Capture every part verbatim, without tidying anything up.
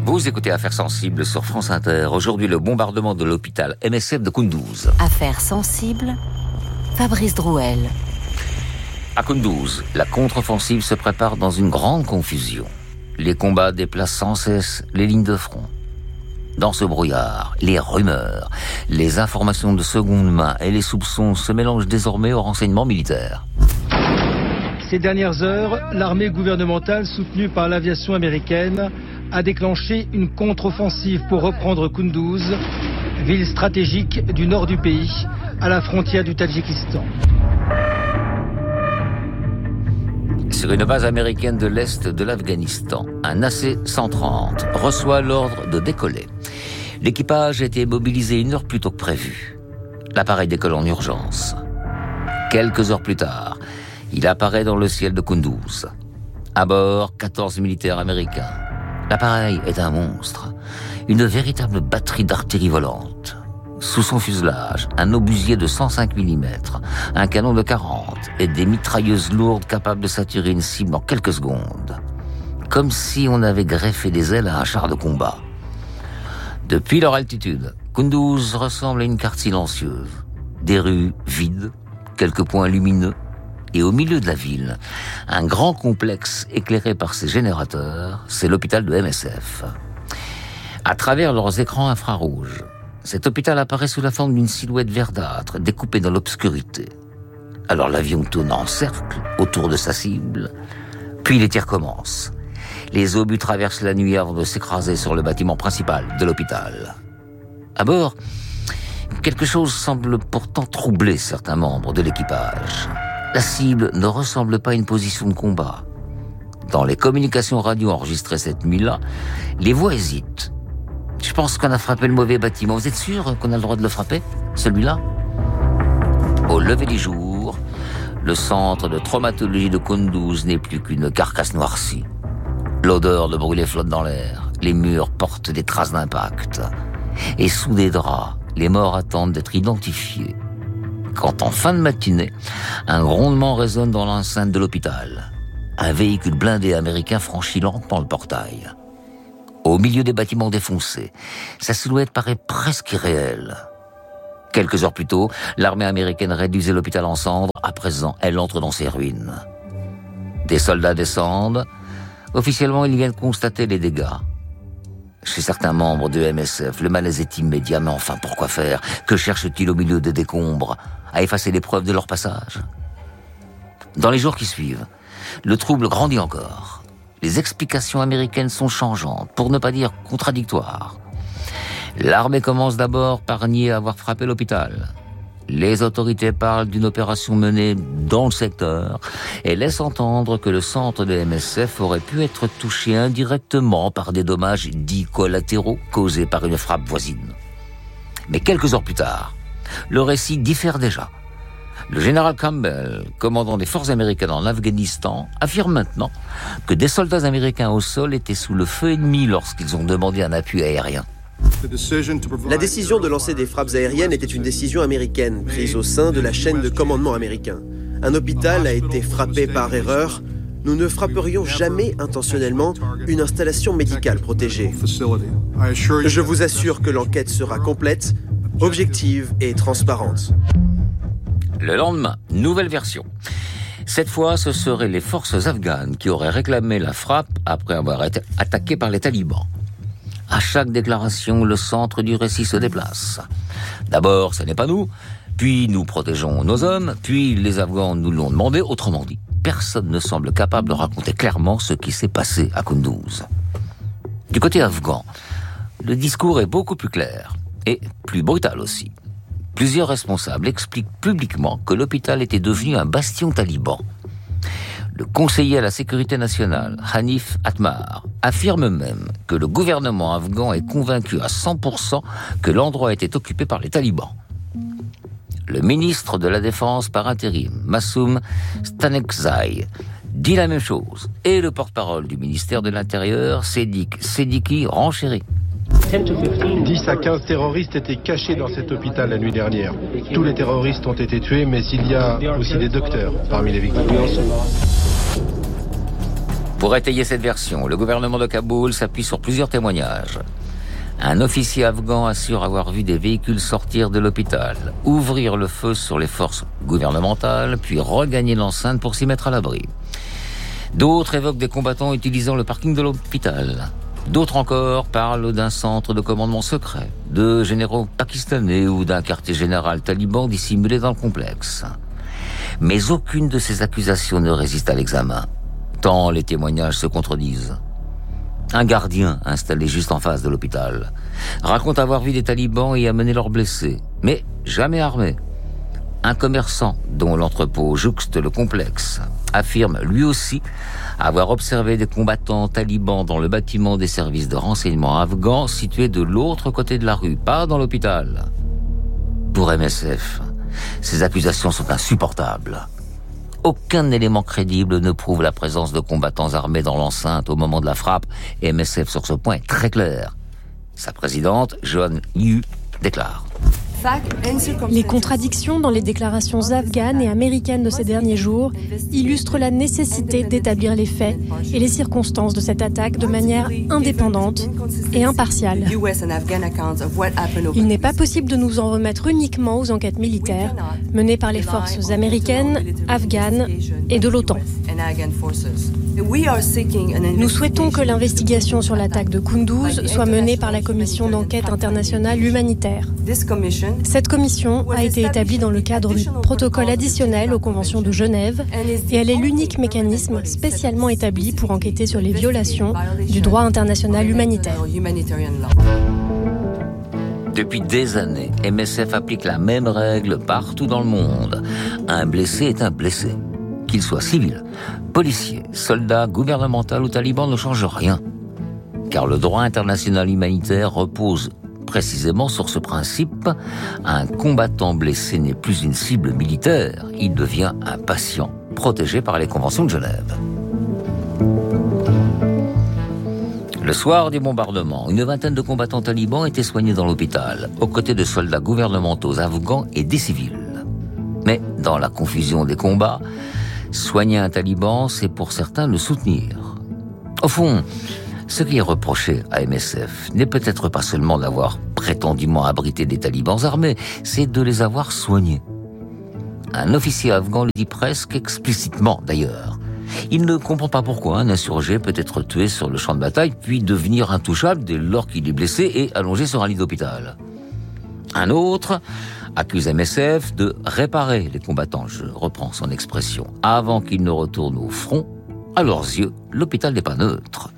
Vous écoutez Affaires sensibles sur France Inter. Aujourd'hui, le bombardement de l'hôpital M S F de Kunduz. Affaires sensibles, Fabrice Drouel. À Kunduz, la contre-offensive se prépare dans une grande confusion. Les combats déplacent sans cesse les lignes de front. Dans ce brouillard, les rumeurs, les informations de seconde main et les soupçons se mélangent désormais aux renseignements militaires. Ces dernières heures, l'armée gouvernementale soutenue par l'aviation américaine a déclenché une contre-offensive pour reprendre Kunduz, ville stratégique du nord du pays, à la frontière du Tadjikistan. Sur une base américaine de l'Est de l'Afghanistan, un A C cent trente reçoit l'ordre de décoller. L'équipage a été mobilisé une heure plus tôt que prévu. L'appareil décolle en urgence. Quelques heures plus tard, il apparaît dans le ciel de Kunduz. À bord, quatorze militaires américains. L'appareil est un monstre, une véritable batterie d'artillerie volante. Sous son fuselage, un obusier de cent cinq millimètres, un canon de quarante et des mitrailleuses lourdes capables de saturer une cible en quelques secondes. Comme si on avait greffé des ailes à un char de combat. Depuis leur altitude, Kunduz ressemble à une carte silencieuse. Des rues vides, quelques points lumineux, et au milieu de la ville, un grand complexe éclairé par ses générateurs, c'est l'hôpital de M S F. À travers leurs écrans infrarouges, cet hôpital apparaît sous la forme d'une silhouette verdâtre, découpée dans l'obscurité. Alors l'avion tourne en cercle autour de sa cible, puis les tirs commencent. Les obus traversent la nuit avant de s'écraser sur le bâtiment principal de l'hôpital. À bord, quelque chose semble pourtant troubler certains membres de l'équipage. La cible ne ressemble pas à une position de combat. Dans les communications radio enregistrées cette nuit-là, les voix hésitent. Je pense qu'on a frappé le mauvais bâtiment. Vous êtes sûr qu'on a le droit de le frapper, celui-là ? Au lever du jour, le centre de traumatologie de Kunduz n'est plus qu'une carcasse noircie. L'odeur de brûlé flotte dans l'air. Les murs portent des traces d'impact. Et sous des draps, les morts attendent d'être identifiés. Quand en fin de matinée, un grondement résonne dans l'enceinte de l'hôpital. Un véhicule blindé américain franchit lentement le portail. Au milieu des bâtiments défoncés, sa silhouette paraît presque irréelle. Quelques heures plus tôt, l'armée américaine réduisait l'hôpital en cendres. À présent, elle entre dans ses ruines. Des soldats descendent. Officiellement, ils viennent constater les dégâts. Chez certains membres de M S F, le malaise est immédiat, mais enfin, pourquoi faire ? Que cherchent-ils au milieu des décombres ? À effacer les preuves de leur passage ? Dans les jours qui suivent, le trouble grandit encore. Les explications américaines sont changeantes, pour ne pas dire contradictoires. L'armée commence d'abord par nier avoir frappé l'hôpital. Les autorités parlent d'une opération menée dans le secteur et laissent entendre que le centre de M S F aurait pu être touché indirectement par des dommages dits collatéraux causés par une frappe voisine. Mais quelques heures plus tard, le récit diffère déjà. Le général Campbell, commandant des forces américaines en Afghanistan, affirme maintenant que des soldats américains au sol étaient sous le feu ennemi lorsqu'ils ont demandé un appui aérien. La décision de lancer des frappes aériennes était une décision américaine, prise au sein de la chaîne de commandement américain. Un hôpital a été frappé par erreur. Nous ne frapperions jamais intentionnellement une installation médicale protégée. Je vous assure que l'enquête sera complète, objective et transparente. Le lendemain, nouvelle version. Cette fois, ce seraient les forces afghanes qui auraient réclamé la frappe après avoir été attaquées par les talibans. À chaque déclaration, le centre du récit se déplace. D'abord, ce n'est pas nous, puis nous protégeons nos hommes, puis les Afghans nous l'ont demandé. Autrement dit, personne ne semble capable de raconter clairement ce qui s'est passé à Kunduz. Du côté afghan, le discours est beaucoup plus clair et plus brutal aussi. Plusieurs responsables expliquent publiquement que l'hôpital était devenu un bastion taliban. Le conseiller à la sécurité nationale, Hanif Atmar, affirme même que le gouvernement afghan est convaincu à cent pour cent que l'endroit était occupé par les talibans. Le ministre de la Défense par intérim, Massoum Stanekzai, dit la même chose. Et le porte-parole du ministère de l'Intérieur, Sédik Sédiki, renchérit. dix à quinze terroristes étaient cachés dans cet hôpital la nuit dernière. Tous les terroristes ont été tués, mais il y a aussi des docteurs parmi les victimes. Pour étayer cette version, le gouvernement de Kaboul s'appuie sur plusieurs témoignages. Un officier afghan assure avoir vu des véhicules sortir de l'hôpital, ouvrir le feu sur les forces gouvernementales, puis regagner l'enceinte pour s'y mettre à l'abri. D'autres évoquent des combattants utilisant le parking de l'hôpital. D'autres encore parlent d'un centre de commandement secret, de généraux pakistanais ou d'un quartier général taliban dissimulé dans le complexe. Mais aucune de ces accusations ne résiste à l'examen, tant les témoignages se contredisent. Un gardien installé juste en face de l'hôpital raconte avoir vu des talibans y amener leurs blessés, mais jamais armés. Un commerçant, dont l'entrepôt jouxte le complexe, affirme lui aussi avoir observé des combattants talibans dans le bâtiment des services de renseignement afghans situé de l'autre côté de la rue, pas dans l'hôpital. Pour M S F, ces accusations sont insupportables. Aucun élément crédible ne prouve la présence de combattants armés dans l'enceinte au moment de la frappe, et M S F sur ce point est très clair. Sa présidente, Joan Liu, déclare: Les contradictions dans les déclarations afghanes et américaines de ces derniers jours illustrent la nécessité d'établir les faits et les circonstances de cette attaque de manière indépendante et impartiale. Il n'est pas possible de nous en remettre uniquement aux enquêtes militaires menées par les forces américaines, afghanes et de l'OTAN. Nous souhaitons que l'investigation sur l'attaque de Kunduz soit menée par la Commission d'enquête internationale humanitaire. Cette commission a été établie dans le cadre du protocole additionnel aux conventions de Genève et elle est l'unique mécanisme spécialement établi pour enquêter sur les violations du droit international humanitaire. Depuis des années, M S F applique la même règle partout dans le monde. Un blessé est un blessé. Qu'il soit civil, policier, soldat, gouvernemental ou taliban ne change rien. Car le droit international humanitaire repose précisément sur ce principe. Un combattant blessé n'est plus une cible militaire, il devient un patient, protégé par les conventions de Genève. Le soir du bombardement, une vingtaine de combattants talibans étaient soignés dans l'hôpital, aux côtés de soldats gouvernementaux afghans et des civils. Mais dans la confusion des combats, soigner un taliban, c'est pour certains le soutenir. Au fond, ce qui est reproché à M S F n'est peut-être pas seulement d'avoir prétendument abrité des talibans armés, c'est de les avoir soignés. Un officier afghan le dit presque explicitement d'ailleurs. Il ne comprend pas pourquoi un insurgé peut être tué sur le champ de bataille puis devenir intouchable dès lors qu'il est blessé et allongé sur un lit d'hôpital. Un autre accuse M S F de réparer les combattants, je reprends son expression, avant qu'ils ne retournent au front. À leurs yeux, l'hôpital n'est pas neutre.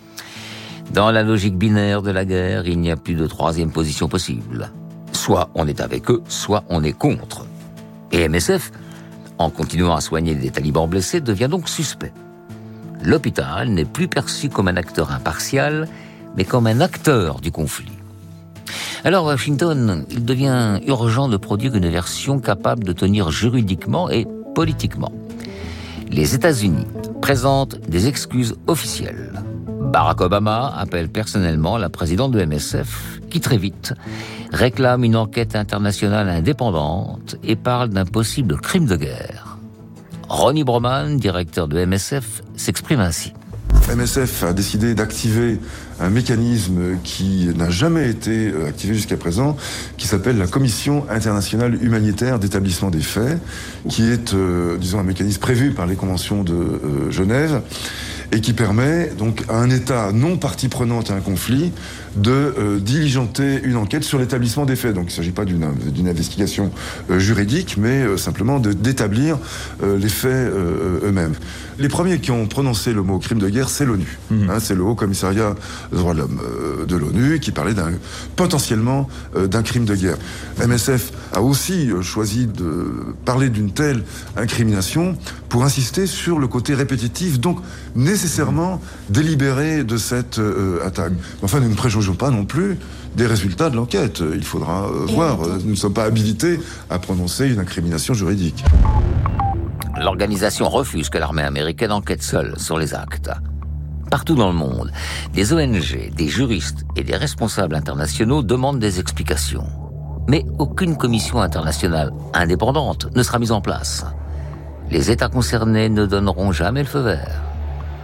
Dans la logique binaire de la guerre, il n'y a plus de troisième position possible. Soit on est avec eux, soit on est contre. Et M S F, en continuant à soigner des talibans blessés, devient donc suspect. L'hôpital n'est plus perçu comme un acteur impartial, mais comme un acteur du conflit. Alors, à Washington, il devient urgent de produire une version capable de tenir juridiquement et politiquement. Les États-Unis présentent des excuses officielles. Barack Obama appelle personnellement la présidente de M S F, qui très vite réclame une enquête internationale indépendante et parle d'un possible crime de guerre. Ronnie Broman, directeur de M S F, s'exprime ainsi. M S F a décidé d'activer un mécanisme qui n'a jamais été activé jusqu'à présent, qui s'appelle la Commission internationale humanitaire d'établissement des faits, qui est, euh, disons, un mécanisme prévu par les conventions de euh, Genève, et qui permet donc à un État non partie prenante à un conflit de euh, diligenter une enquête sur l'établissement des faits. Donc il ne s'agit pas d'une, d'une investigation euh, juridique, mais euh, simplement de, d'établir euh, les faits euh, eux-mêmes. Les premiers qui ont prononcé le mot crime de guerre, c'est l'ONU. Mmh. Hein, c'est le Haut Commissariat des droits de l'homme euh, de l'ONU qui parlait d'un, potentiellement euh, d'un crime de guerre. M S F a aussi euh, choisi de parler d'une telle incrimination pour insister sur le côté répétitif, donc nécessairement délibéré de cette euh, attaque. Enfin, nous ne préjugeons pas non plus des résultats de l'enquête. Il faudra euh, voir. Nous ne sommes pas habilités à prononcer une incrimination juridique. L'organisation refuse que l'armée américaine enquête seule sur les actes. Partout dans le monde, des O N G, des juristes et des responsables internationaux demandent des explications. Mais aucune commission internationale indépendante ne sera mise en place. Les États concernés ne donneront jamais le feu vert.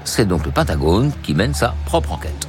C'est donc le Pentagone qui mène sa propre enquête.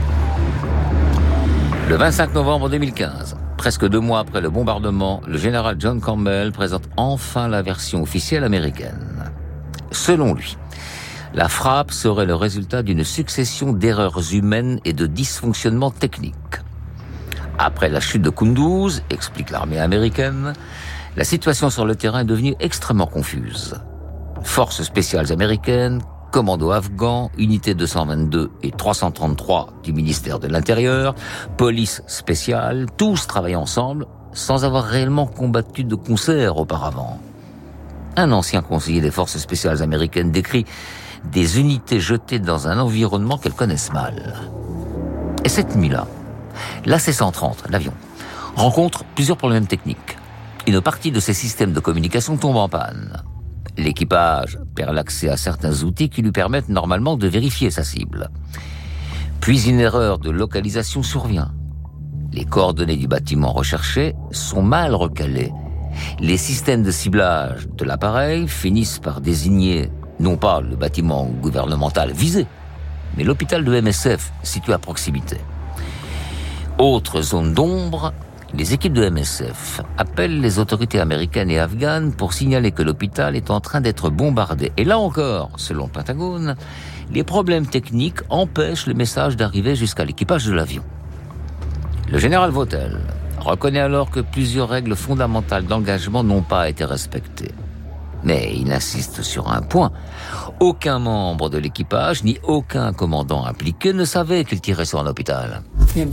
Le vingt-cinq novembre deux mille quinze, presque deux mois après le bombardement, le général John Campbell présente enfin la version officielle américaine. Selon lui, la frappe serait le résultat d'une succession d'erreurs humaines et de dysfonctionnements techniques. Après la chute de Kunduz, explique l'armée américaine, la situation sur le terrain est devenue extrêmement confuse. Forces spéciales américaines, commandos afghans, unités deux cent vingt-deux et trois cent trente-trois du ministère de l'Intérieur, police spéciale, tous travaillaient ensemble sans avoir réellement combattu de concert auparavant. Un ancien conseiller des forces spéciales américaines décrit des unités jetées dans un environnement qu'elles connaissent mal. Et cette nuit-là, l'A C cent trente, l'avion, rencontre plusieurs problèmes techniques. Une partie de ses systèmes de communication tombe en panne. L'équipage perd l'accès à certains outils qui lui permettent normalement de vérifier sa cible. Puis une erreur de localisation survient. Les coordonnées du bâtiment recherché sont mal recalées. Les systèmes de ciblage de l'appareil finissent par désigner non pas le bâtiment gouvernemental visé, mais l'hôpital de M S F situé à proximité. Autre zone d'ombre, les équipes de M S F appellent les autorités américaines et afghanes pour signaler que l'hôpital est en train d'être bombardé. Et là encore, selon le Pentagone, les problèmes techniques empêchent le message d'arriver jusqu'à l'équipage de l'avion. Le général Votel reconnaît alors que plusieurs règles fondamentales d'engagement n'ont pas été respectées. Mais il insiste sur un point. Aucun membre de l'équipage, ni aucun commandant impliqué ne savait qu'il tirait sur un hôpital.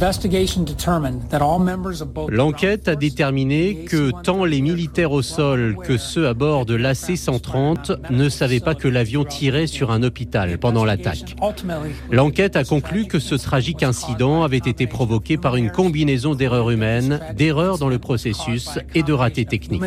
L'enquête a déterminé que tant les militaires au sol que ceux à bord de l'A C cent trente ne savaient pas que l'avion tirait sur un hôpital pendant l'attaque. L'enquête a conclu que ce tragique incident avait été provoqué par une combinaison d'erreurs humaines, d'erreurs dans le processus et de ratés techniques.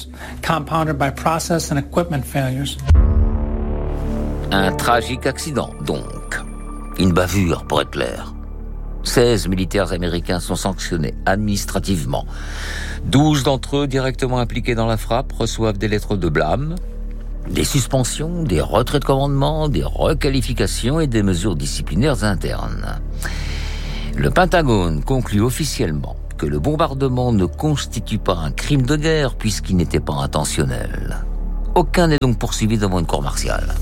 Un tragique accident, donc. Une bavure, pour être clair. seize militaires américains sont sanctionnés administrativement. douze d'entre eux, directement impliqués dans la frappe, reçoivent des lettres de blâme, des suspensions, des retraits de commandement, des requalifications et des mesures disciplinaires internes. Le Pentagone conclut officiellement que le bombardement ne constitue pas un crime de guerre puisqu'il n'était pas intentionnel. Aucun n'est donc poursuivi devant une cour martiale.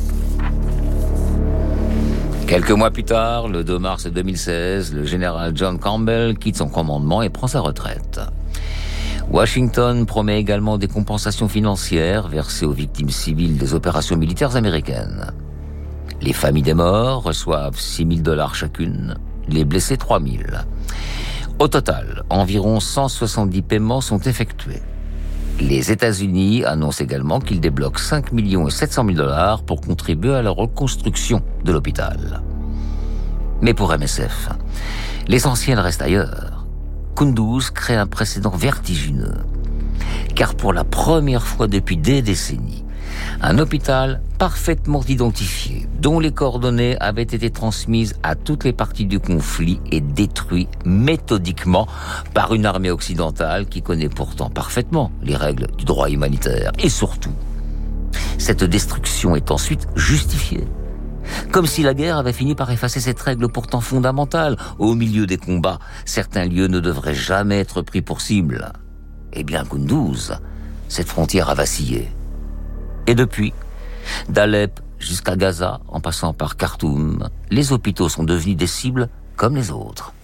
Quelques mois plus tard, le deux mars deux mille seize, le général John Campbell quitte son commandement et prend sa retraite. Washington promet également des compensations financières versées aux victimes civiles des opérations militaires américaines. Les familles des morts reçoivent six mille dollars chacune, les blessés trois mille. Au total, environ cent soixante-dix paiements sont effectués. Les États-Unis annoncent également qu'ils débloquent cinq millions sept cent mille dollars pour contribuer à la reconstruction de l'hôpital. Mais pour M S F, l'essentiel reste ailleurs. Kunduz crée un précédent vertigineux. Car pour la première fois depuis des décennies, un hôpital parfaitement identifié, dont les coordonnées avaient été transmises à toutes les parties du conflit et détruit méthodiquement par une armée occidentale qui connaît pourtant parfaitement les règles du droit humanitaire. Et surtout, cette destruction est ensuite justifiée. Comme si la guerre avait fini par effacer cette règle pourtant fondamentale. Au milieu des combats, certains lieux ne devraient jamais être pris pour cible. Eh bien, Kunduz, cette frontière a vacillé. Et depuis, d'Alep jusqu'à Gaza, en passant par Khartoum, les hôpitaux sont devenus des cibles comme les autres.